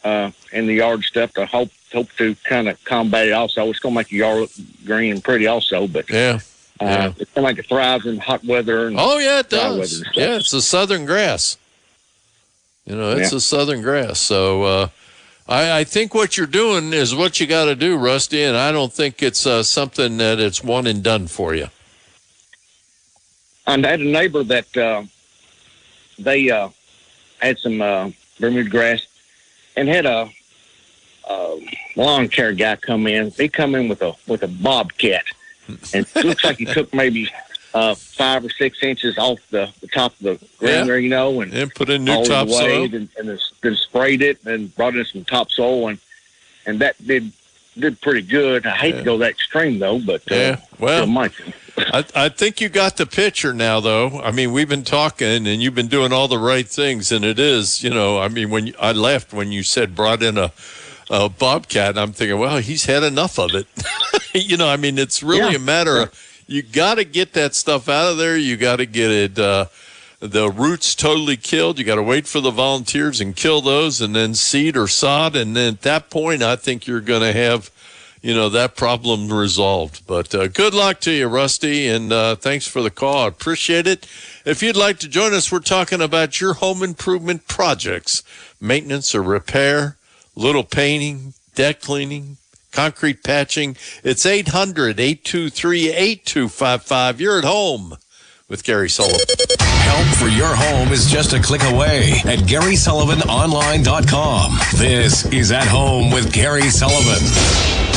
in the yard stuff to hope to kind of combat it also. It's going to make the yard look green and pretty also, but it's going to make it thrive in hot weather. And it does. Yeah, it's a southern grass. It's a southern grass. So I think what you're doing is what you got to do, Rusty, and I don't think it's something that it's one and done for you. And I had a neighbor that they had some Bermuda grass and had a lawn care guy come in. He come in with a bobcat, and it looks like he took maybe 5 or 6 inches off the top of the ground there, and put in new topsoil, and then sprayed it and brought in some topsoil, and that did pretty good. I hate to go that extreme though, but I think you got the picture now, though. I mean, we've been talking, and you've been doing all the right things, and it is, when I laughed when you said brought in a bobcat, and I'm thinking, well, he's had enough of it. It's really a matter of you got to get that stuff out of there. You got to get it, the roots totally killed. You got to wait for the volunteers and kill those, and then seed or sod, and then at that point, I think you're going to have that problem resolved. But good luck to you, Rusty, and thanks for the call. I appreciate it. If you'd like to join us, we're talking about your home improvement projects, maintenance or repair, little painting, deck cleaning, concrete patching. It's 800-823-8255. You're at home with Gary Sullivan. Help for your home is just a click away at GarySullivanOnline.com. This is At Home with Gary Sullivan.